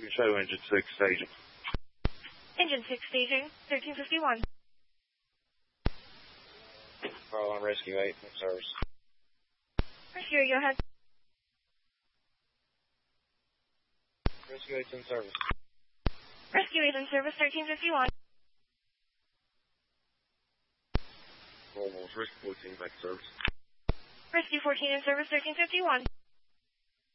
You can show engine 6 staging. Engine 6 staging, 1351. Call on Rescue 8 in service. Rescue 8, go ahead. Rescue 8's in service. Rescue 8 in service, 1351. Almost Rescue 14 back in service. Rescue 14 in service, 1351.